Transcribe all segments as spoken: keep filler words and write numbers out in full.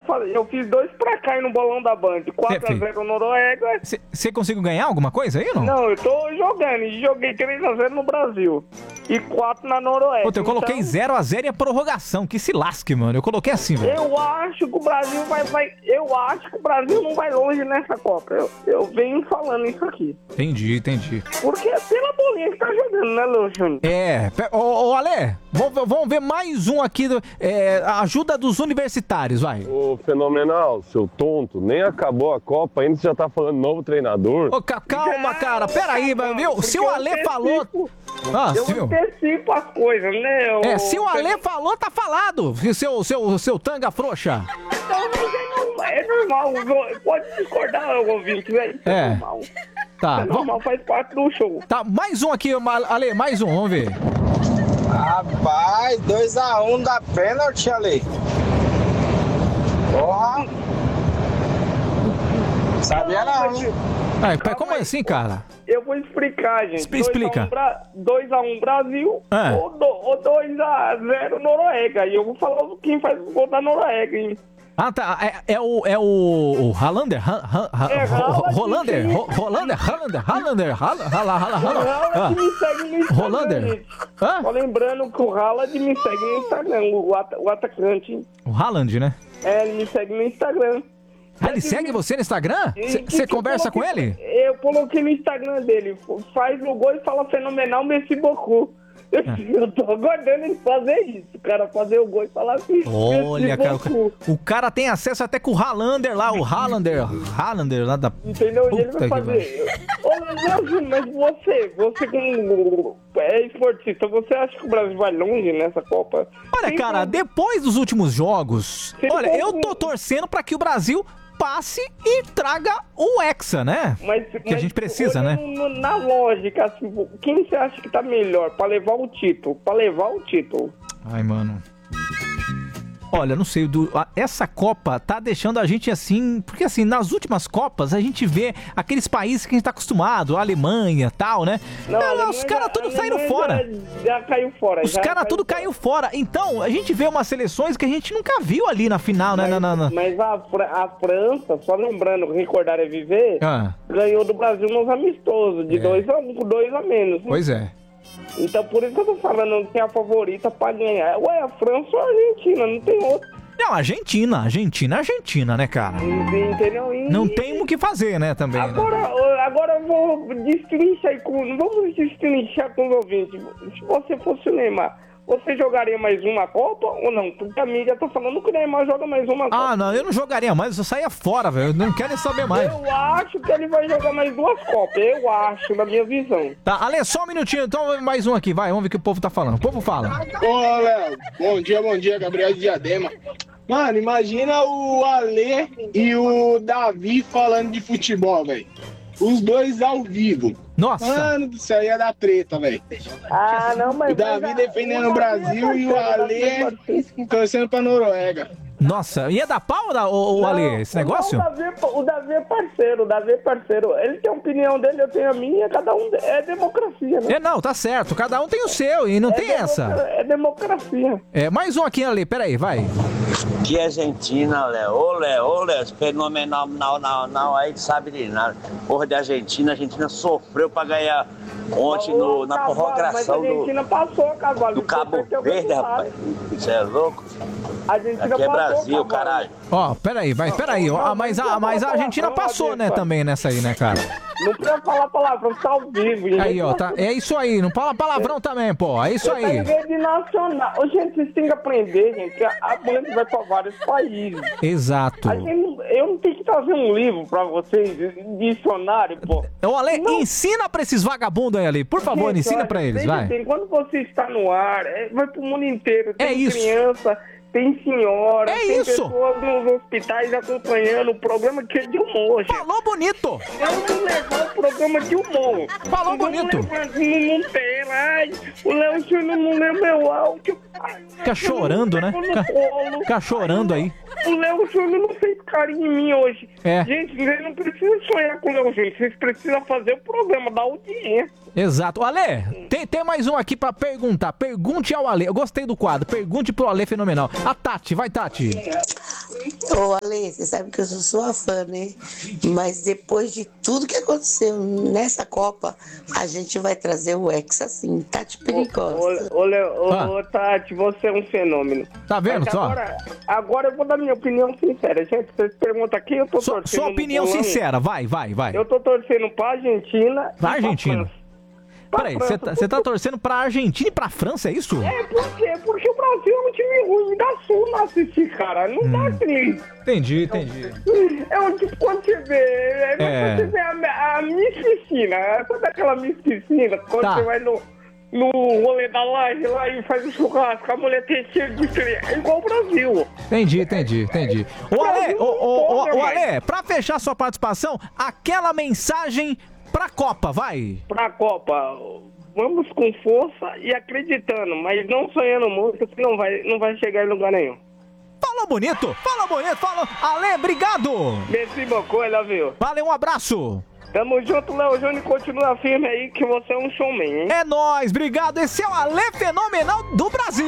falei, eu fiz dois pra cair no bolão da Band. quatro a zero Noruega. Você conseguiu ganhar alguma coisa aí, não? Não, eu tô jogando e joguei três a zero no Brasil. E quatro na Noruega. Puta, eu coloquei então, zero a zero e a prorrogação. Que se lasque, mano. Eu coloquei assim, velho. Eu acho que o Brasil vai, vai. Eu acho que o Brasil não vai longe nessa Copa. Eu, eu venho falando isso aqui. Entendi, entendi. Porque é pela bolinha que tá jogando, né, Luciano? É. Ô, ô Ale, vamos, vamos ver mais um aqui. Do, é, a ajuda dos universitários, vai. Ô, fenomenal, seu tonto. Nem acabou a Copa ainda, você já tá falando novo treinador. Ô, calma, cara. Pera aí, viu? Se o Ale falou... Ah, eu viu? antecipo as coisas, né? O... É, se o Ale falou, tá falado. Seu, seu, seu tanga frouxa. Então, é normal. Pode discordar, ouvinte, velho. É. é normal. Tá. É normal, faz parte do show. Tá, mais um aqui, Ale, mais um, vamos ver. Rapaz, dois a um da pênalti, Ale. Porra. Sabia não, hein? Ai, pai, como é assim, cara? Eu vou explicar, gente. Explica. dois a um Brasil é. ou dois a zero Noruega. E eu vou falar quem faz o gol da Noruega, hein? Ah, tá. É, é o. É o. o Halander? Ha, ha, ha, é, Rolander? Rolander? Halander? Halander? Halander? me segue no Instagram. Rolander? Hã? Tô lembrando que o Haaland me segue no Instagram, o, at o atacante. O Haaland, né? É, ele me segue no Instagram. Ah, ele segue você no Instagram? Você conversa com ele? Eu coloquei no Instagram dele. Faz o gol e fala fenomenal, merci beaucoup. Eu, é. eu tô aguardando ele fazer isso, o cara fazer o gol e falar assim. Olha, cara, o, o cara tem acesso até com o Halander lá, o Halander, Halander lá da... Entendeu? E ele vai fazer... Ô, Brasil, mas você, você como é esportista, você acha que o Brasil vai longe nessa Copa? Olha, Sim, cara, como... depois dos últimos jogos, Sim, olha, como... eu tô torcendo pra que o Brasil... passe e traga o Hexa, né? Mas, que mas, a gente precisa, né? No, na lógica, assim, quem você acha que tá melhor pra levar o título? Pra levar o título? Ai, mano... Olha, não sei, do, a, essa Copa tá deixando a gente assim... Porque assim, nas últimas Copas a gente vê aqueles países que a gente tá acostumado, a Alemanha e tal, né? Não, não, Alemanha, os caras tudo saíram fora. Já, já caiu fora. Os caras tudo fora. caiu fora. Então, a gente vê umas seleções que a gente nunca viu ali na final, né? Mas, na, na... mas a, a França, só lembrando, recordar é viver, ah. ganhou do Brasil nos amistosos, de é. dois, a, dois a menos. Né? Pois é. Então por isso que eu tô falando que é a favorita pra ganhar. Ué, a França ou a Argentina, não tem outra. Não, Argentina, Argentina, Argentina, né, cara? Entendeu? E... Não tem o que fazer, né, também. Agora, né? agora eu vou destrinchar aí com... Vamos destrinchar com os ouvintes. Se você fosse o Neymar, você jogaria mais uma Copa ou não? Porque a mídia tá falando que o Neymar joga mais uma Copa. Ah, não, eu não jogaria mais, eu saía fora, velho. Eu não quero nem saber mais. Eu acho que ele vai jogar mais duas Copas, eu acho, na minha visão. Tá, Ale, só um minutinho, então mais um aqui, vai, vamos ver o que o povo tá falando. O povo fala. Ô, Léo, bom dia, bom dia, Gabriel de Diadema. Mano, imagina o Ale e o Davi falando de futebol, velho. Os dois ao vivo. Nossa. Mano do céu, ia dar treta, velvelho. Ah, não, mas... O Davi mas, defendendo o, o Brasil e o Ale torcendo pra Noruega. Nossa, ia dar pau, o, o Ale, esse negócio? Não, o, Davi, o Davi é parceiro, o Davi é parceiro. Ele tem a opinião dele, eu tenho a minha, cada um... É democracia, né? É, não, tá certo, cada um tem o seu e não é tem essa. É democracia. É, mais um aqui, Ale, peraí, vai. Que Argentina, Léo. Ô, Léo, ô, Léo, fenomenal, não, não, não, aí tu sabe de nada. Porra de Argentina, a Argentina sofreu pra ganhar ontem no, na prorrogação do... Mas a Argentina do, passou, Cavalo. Do Cabo Verde, rapaz. Você é louco? A Argentina Aqui é passou, Brasil, Cavalo. Caralho. Ó, peraí, vai, peraí. Ó, mas, a, mas a Argentina passou, né, também nessa aí, né, cara? Não precisa falar palavrão, tá ao vivo. Gente. Aí, ó, tá, é isso aí, não fala palavrão é. também, pô, é isso aí. Tá em rede nacional. Ô, gente, vocês têm que aprender, gente, que a Band vai pra vários países. Exato. A gente, eu não tenho que trazer um livro pra vocês, dicionário, pô. Ô, Ale, não. ensina pra esses vagabundos aí, Ale, por favor, gente, ensina pra eles, vai. Assim, quando você está no ar, é, vai pro mundo inteiro, tem é isso. criança... Tem senhora, é tem isso. pessoas nos hospitais acompanhando o programa que é de humor. Gente. Falou bonito! Eu vou levar o programa de humor. Falou bonito! Não, não tem, ai, o Léo Júnior não lê meu áudio. Fica chorando, né? Fica, fica chorando aí. O Léo Júnior não fez carinho em mim hoje. É. Gente, vocês não precisam sonhar com o Léo Júnior, vocês precisam fazer o programa da audiência. Exato. Ale, tem, tem mais um aqui pra perguntar. Pergunte ao Ale. Eu gostei do quadro. Pergunte pro Ale Fenomenal. A Tati, vai, Tati. Ô, Ale, você sabe que eu sou sua fã, né? Mas depois de tudo que aconteceu nessa Copa, a gente vai trazer o Hexa, assim, Tati Perigosa. Ô, ô, ô, Ah. ô, Tati, você é um fenômeno. Tá vendo Mas só? Agora, agora eu vou dar minha opinião sincera. Gente, vocês perguntam aqui, eu tô Sua, torcendo sua no opinião bolão. sincera, vai, vai, vai. Eu tô torcendo pra Argentina. Pra e pra Argentina. França. Pra Peraí, França, você tá, você tá torcendo pra Argentina e pra França, é isso? É, por quê? Porque o Brasil é um time ruim, dá sul não assistir, cara. Não Hum. dá assim. Entendi, entendi. É um tipo quando você vê. É, É. Você vê a, a Miss Piscina. Sabe aquela Miss Piscina? Quando Tá. você vai no, no rolê da laje lá e faz o churrasco, a mulher tem cheiro de estreia. É igual o Brasil. Entendi, entendi, entendi. Ô, Ale, ô, ô, ô, ô, Ale, pra fechar sua participação, aquela mensagem pra Copa, vai. Pra Copa, vamos com força e acreditando, mas não sonhando muito, que não vai, não vai chegar em lugar nenhum. Falou bonito, falou bonito, falou. Ale, obrigado. Merci beaucoup, viu? Valeu, um abraço. Tamo junto, Léo Júnior, continua firme aí que você é um showman, hein? É nóis, obrigado. Esse é o Ale Fenomenal do Brasil.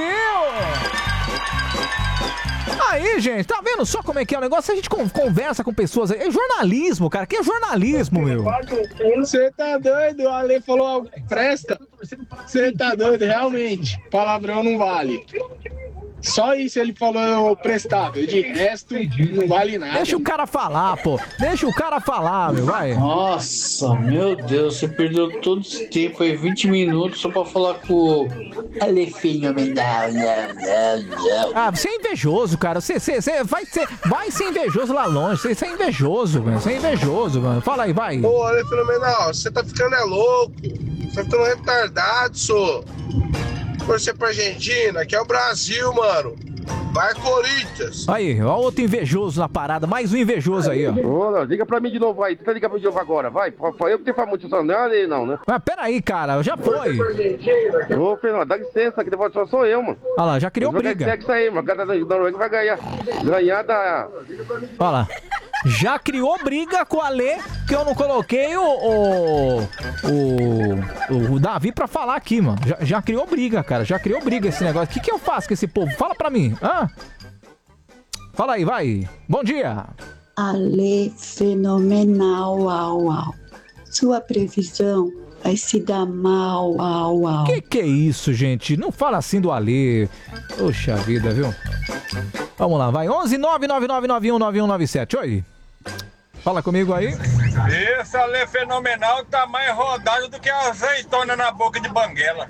Aí, gente, tá vendo só como é que é o negócio? A gente con- conversa com pessoas aí. É jornalismo, cara. Que é jornalismo, meu. Você tá doido? O Ale falou algo que presta? Você tá doido, realmente. Palavrão não vale. Só isso ele falou prestável. De resto, não vale nada. Deixa o cara falar, pô. Deixa o cara falar, meu, vai. Nossa, meu Deus, você perdeu todo esse tempo aí, vinte minutos, só pra falar com o Ale Fenomenal. Ah, você é invejoso, cara. Você, você, você vai, ser, vai ser invejoso lá longe. Você, você é invejoso, mano. Você é invejoso, mano. Fala aí, vai. Ô, Ale Fenomenal, você tá ficando é louco. Você tá ficando retardado, sô. Torcer pra Argentina, que é o Brasil, mano. Vai, Corinthians. Aí, ó, outro invejoso na parada. Mais um invejoso aí, ó. Ô, Léo, liga pra mim de novo aí. Tenta ligar pra mim de novo agora, vai. Foi eu que tenho falar muito, não é ali, não, né? Mas peraí, cara. Já foi. Ô, Fernando, dá licença, que depois só sou eu, mano. Olha lá, já criou briga. Segue isso aí, mano. Cada da Noruega vai ganhar. Ganhar da... Olha lá. Já criou briga com o Ale, que eu não coloquei o, o, o, o Davi pra falar aqui, mano. Já, já criou briga, cara. Já criou briga esse negócio. O que, que eu faço com esse povo? Fala pra mim. Hã? Fala aí, vai. Bom dia. Ale Fenomenal, au, au. Sua previsão vai se dar mal, au, au. Que que é isso, gente? Não fala assim do Ale. Poxa vida, viu? Vamos lá, vai. onze nove nove nove nove um nove um nove sete. Oi. Fala comigo aí. Esse Ale Fenomenal tá mais rodado do que a azeitona na boca de banguela.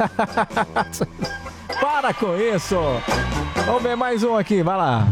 Para com isso. Vamos ver mais um aqui, vai lá.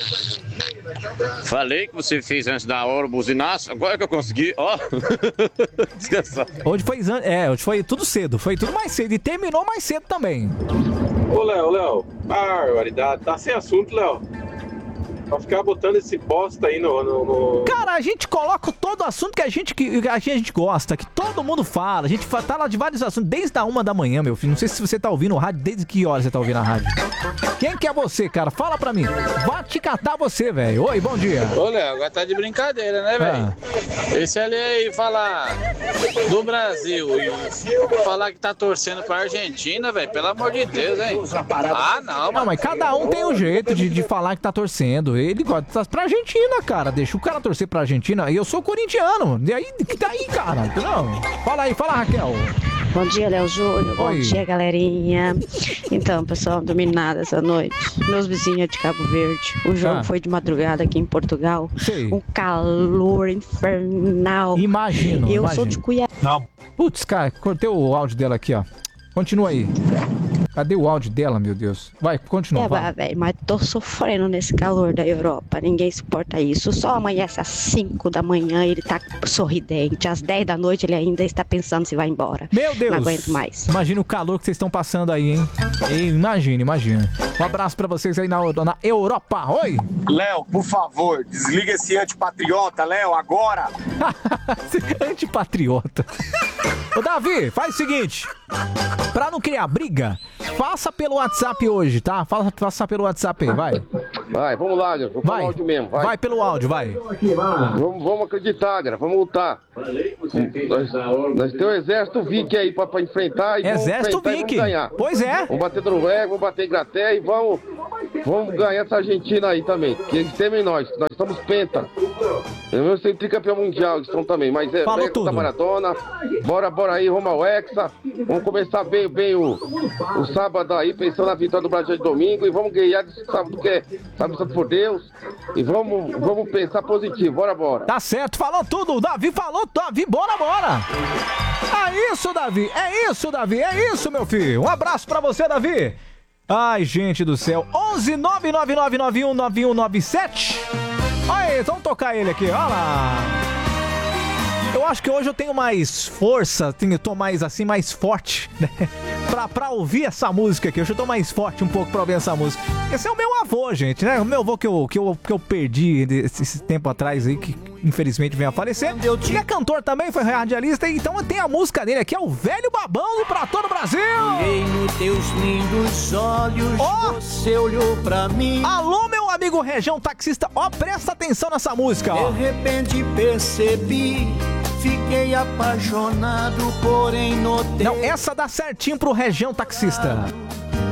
Falei que você fez antes da hora o buzinaço, agora que eu consegui, ó. Descansar. Hoje foi, exan- é, hoje foi tudo cedo, foi tudo mais cedo e terminou mais cedo também. Ô, Léo, Léo, barbaridade, tá sem assunto, Léo. Pra ficar botando esse bosta aí no, no, no... Cara, a gente coloca todo assunto que a gente, que a gente gosta, que todo mundo fala. A gente fa- fala de vários assuntos, desde a uma da manhã, meu filho. Não sei se você tá ouvindo o rádio, desde que hora você tá ouvindo a rádio. Quem que é você, cara? Fala pra mim. Vai te catar você, velho. Oi, bom dia. Ô, Léo, agora tá de brincadeira, né, velho? Ah. Esse ali aí falar do Brasil e falar que tá torcendo pra Argentina, velho, pelo amor de Deus, hein? Ah, não, Não, mas cada um tem um jeito de, de falar que tá torcendo. Ele gosta pra Argentina, cara. Deixa o cara torcer pra Argentina. E eu sou corintiano. E aí, que daí, cara? Não. Fala aí, fala, Raquel. Bom dia, Léo Júnior. Bom Oi. dia, galerinha. Então, pessoal, dormi nada essa noite. Meus vizinhos de Cabo Verde. O jogo Ah. foi de madrugada aqui em Portugal. Sei. Um calor infernal. Imagino, Eu imagino. sou de Cuiabá. Não. Putz, cara, cortei o áudio dela aqui, ó. Continua aí. Cadê o áudio dela, meu Deus? Vai, continua. É, vai. velho, mas tô sofrendo nesse calor da Europa. Ninguém suporta isso. Só amanhece às cinco da manhã ele tá sorridente. Às dez da noite ele ainda está pensando se vai embora. Meu Deus! Não aguento mais. Imagina o calor que vocês estão passando aí, hein? Ei, imagina, imagina. Um abraço pra vocês aí na, na Europa. Oi! Léo, por favor, desliga esse antipatriota, Léo, agora! Antipatriota. Ô, Davi, faz o seguinte. Pra não criar briga, faça pelo WhatsApp hoje, tá? Faça, faça pelo WhatsApp aí, vai. Vai, vamos lá, Gra. Vou Vai. falar áudio mesmo, vai. Vai pelo áudio, vai. Vamos, vamos acreditar, Gra. Vamos lutar. Nós, nós temos o exército Viking aí pra, pra enfrentar e Exército vamos enfrentar e Viking. vamos ganhar. Pois é. Vamos bater Noruega, vamos bater Inglaterra e vamos, vamos ganhar essa Argentina aí também. Que eles temem nós, nós somos penta. Eu sei tricampeão mundial, eles são também, mas é Falou Hexa tudo. da Maradona. Bora, bora aí, rumo ao Hexa. Vamos começar bem, bem o, o sábado aí, pensando na vitória do Brasil de domingo. E vamos ganhar de sábado, que é sábado por Deus. E vamos, vamos pensar positivo, bora, bora. Tá certo, falou tudo, o Davi falou, Davi, bora, bora. É isso, Davi, é isso, Davi, é isso, meu filho. Um abraço pra você, Davi. Ai, gente do céu. onze nove nove nove nove um nove um nove sete. Aí, vamos tocar ele aqui, olha lá. Eu acho que hoje eu tenho mais força, tenho, eu tô mais assim, mais forte, né? Pra, pra ouvir essa música aqui. Hoje eu tô mais forte um pouco pra ouvir essa música. Esse é o meu avô, gente, né? O meu avô que eu, que eu, que eu perdi esse, esse tempo atrás aí, que infelizmente veio a falecer. Ele é cantor também, foi radialista, então tem a música dele aqui, é o Velho Babão pra todo o Brasil. Olhei nos teus lindos olhos, Ó. você olhou pra mim. Alô, meu amigo Região Taxista, ó, presta atenção nessa música, ó. De repente percebi, fiquei apaixonado, porém notei. Não, essa dá certinho pro Região Taxista.